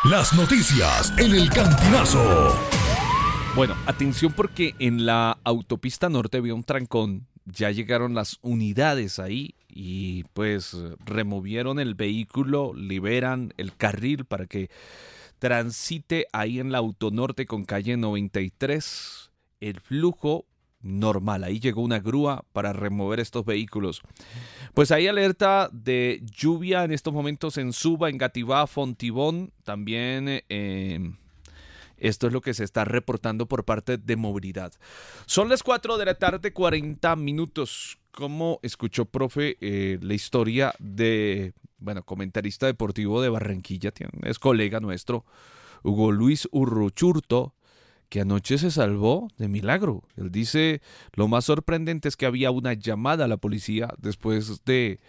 Las noticias en el Cantinazo. Bueno, atención porque en la autopista norte había un trancón. Ya llegaron las unidades ahí y pues removieron el vehículo, liberan el carril para que transite ahí en la autonorte con calle 93. El flujo normal. Ahí llegó una grúa para remover estos vehículos. Pues hay alerta de lluvia en estos momentos en Suba, en Gativá, Fontibón. También esto es lo que se está reportando por parte de movilidad. Son las 4 de la tarde, 40 minutos. ¿Cómo escuchó, profe, la historia de, comentarista deportivo de Barranquilla? Es colega nuestro, Hugo Luis Urruchurto, que anoche se salvó de milagro. Él dice, lo más sorprendente es que había una llamada a la policía después de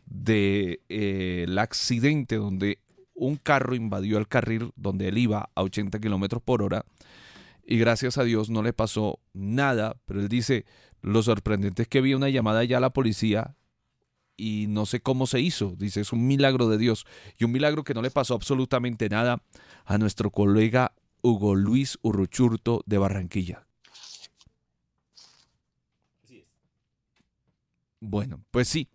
el accidente donde un carro invadió el carril donde él iba a 80 kilómetros por hora y gracias a Dios no le pasó nada, pero él dice, lo sorprendente es que había una llamada ya a la policía y no sé cómo se hizo. Dice, es un milagro de Dios y un milagro que no le pasó absolutamente nada a nuestro colega Hugo Luis Urruchurto de Barranquilla. Bueno, pues sí.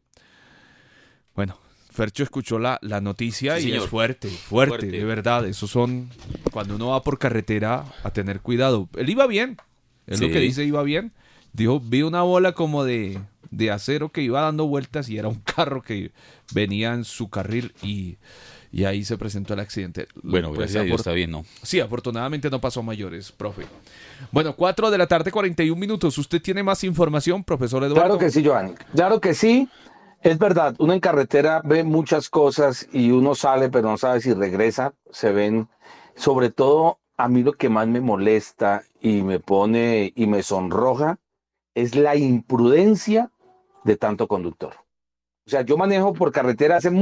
Bueno, Fercho escuchó la noticia Sí, y señor. es fuerte, de verdad. Esos son, cuando uno va por carretera, a tener cuidado. Él iba bien, es Sí. lo que dice, iba bien. Dijo, vi una bola como de acero que iba dando vueltas y era un carro que venía en su carril y ahí se presentó el accidente. Bueno, Pues, gracias a Dios está bien, ¿no? Sí, afortunadamente no pasó a mayores, profe. Bueno, 4 de la tarde, 41 minutos. ¿Usted tiene más información, profesor Eduardo? Claro que sí, Giovanni. Claro que sí. Es verdad, uno en carretera ve muchas cosas y uno sale, pero no sabe si regresa. Se ven, sobre todo, a mí lo que más me molesta y me pone y me sonroja es la imprudencia de tanto conductor. O sea, yo manejo por carretera hace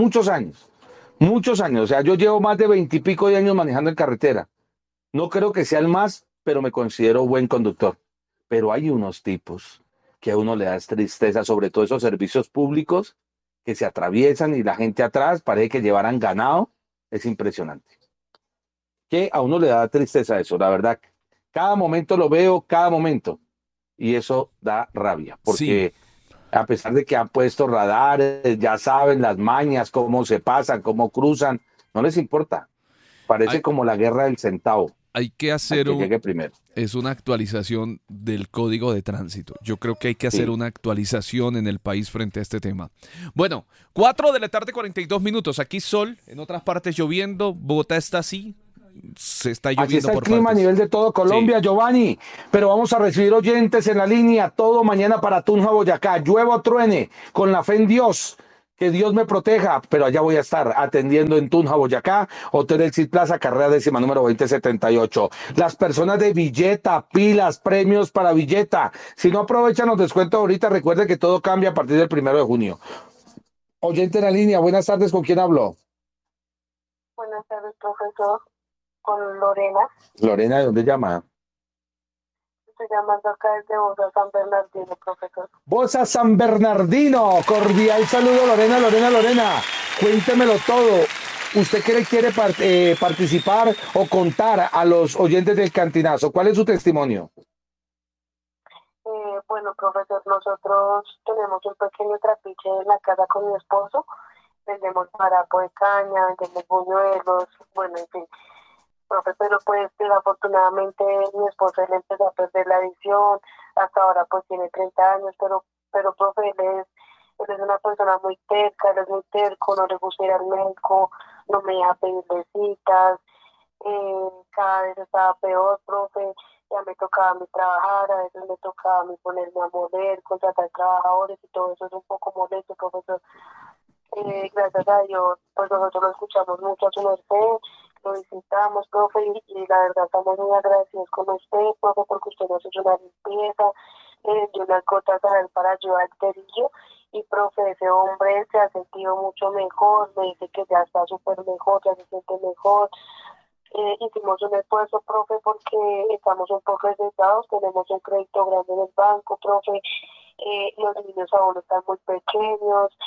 muchos años. O sea, yo llevo más de 20 y pico de años manejando en carretera. No creo que sea el más, pero me considero buen conductor. Pero hay unos tipos que a uno le da tristeza, sobre todo esos servicios públicos que se atraviesan y la gente atrás parece que llevaran ganado. Es impresionante. Que a uno le da tristeza eso, la verdad. Cada momento lo veo, cada momento. Y eso da rabia, Sí. porque a pesar de que han puesto radares, ya saben las mañas, cómo se pasan, cómo cruzan, no les importa. Parece Hay, como la guerra del centavo, hay que al hacer que llegue primero. es una actualización del código de tránsito. Yo creo que hay que hacer Sí. una actualización en el país frente a este tema. Bueno, 4 de la tarde, 42 minutos. Aquí sol, en otras partes lloviendo. Bogotá está así. Se está Así lloviendo está el por clima a partes. nivel de todo Colombia, Sí. Giovanni. Pero vamos a recibir oyentes en la línea todo mañana para Tunja, Boyacá. Llueva o truene, con la fe en Dios. Que Dios me proteja, pero allá voy a estar atendiendo en Tunja, Boyacá, Hotel Exit Plaza, carrera décima número 2078. Las personas de Villeta, pilas, premios para Villeta. Si no aprovechan los descuentos ahorita, recuerden que todo cambia a partir del 1 de junio. Oyente en la línea, buenas tardes, ¿con quién hablo? Buenas tardes, profesor. Con Lorena. Lorena, ¿de dónde llama? Estoy llamando acá desde Bosa, San Bernardino, profesor. Bosa San Bernardino, cordial saludo Lorena. Cuéntemelo todo. ¿Usted quiere participar o contar a los oyentes del Cantinazo? ¿Cuál es su testimonio? Bueno, profesor, nosotros tenemos un pequeño trapiche en la casa con mi esposo. Vendemos parapo de caña, vendemos buñuelos, bueno, en fin. Profe, pero pues desafortunadamente mi esposo él empezó a perder la visión, hasta ahora pues tiene 30 años, pero profe, él es una persona muy terca, él es muy terco, no le gusta ir al médico, no me deja pedirle citas, cada vez estaba peor, profe, ya me tocaba a mí trabajar, a veces me tocaba a mí ponerme a mover, contratar trabajadores y todo eso es un poco molesto, profesor. Gracias a Dios, pues nosotros lo escuchamos mucho a su merced, lo visitamos, profe, y la verdad estamos muy agradecidos con usted, profe, porque usted nos hizo una limpieza, dio unas gotas a él para ayudar al cerillo, y profe, ese hombre se ha sentido mucho mejor, me dice que ya está súper mejor, ya se siente mejor. Hicimos un esfuerzo, profe, porque estamos un poco necesitados, tenemos un crédito grande en el banco, profe, los niños aún están muy pequeños,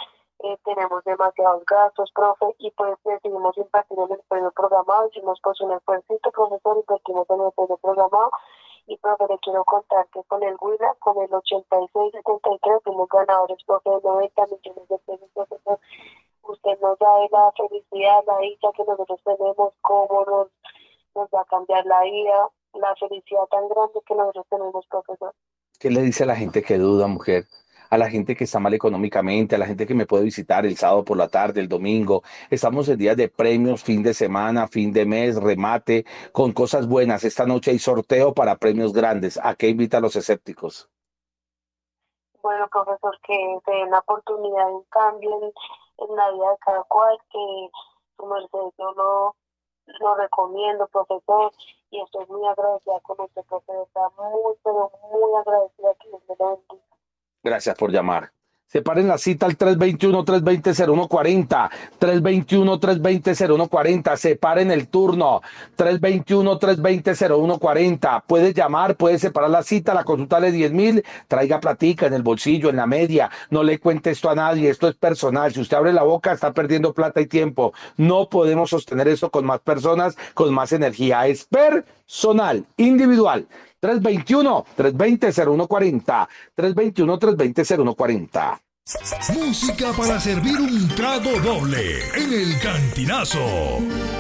tenemos demasiados gastos, profe, y pues decidimos invertir en el periodo programado, hicimos pues un esfuerzo, profesor, invertimos en el periodo programado, y profe, le quiero contar que con el Huila, con el 86-73, fuimos ganadores, profe, de 90 millones de pesos, profesor. Usted nos da la felicidad, la dicha que nosotros tenemos, cómo nos va a cambiar la vida, la felicidad tan grande que nosotros tenemos, profesor. ¿Qué le dice a la gente que duda, mujer? A la gente que está mal económicamente, a la gente que me puede visitar el sábado por la tarde, el domingo. Estamos en días de premios, fin de semana, fin de mes, remate, con cosas buenas. Esta noche hay sorteo para premios grandes. ¿A qué invita a los escépticos? Bueno, profesor, que se den la oportunidad de un cambio en la vida de cada cual, que su merced yo lo recomiendo, profesor, y estoy muy agradecida con usted, profesor, está muy, pero muy agradecida que Dios me lo bendiga. Gracias por llamar. Separen la cita al 321-320-0140. 321-320-0140. Separen el turno. 321-320-0140. Puede llamar, puede separar la cita. La consulta de 10,000. Traiga platica en el bolsillo, en la media. No le cuente esto a nadie. Esto es personal. Si usted abre la boca, está perdiendo plata y tiempo. No podemos sostener esto con más personas, con más energía. Es personal, individual. 321-320-0140. 321-320-0140. Música para servir un trago doble en el Cantinazo.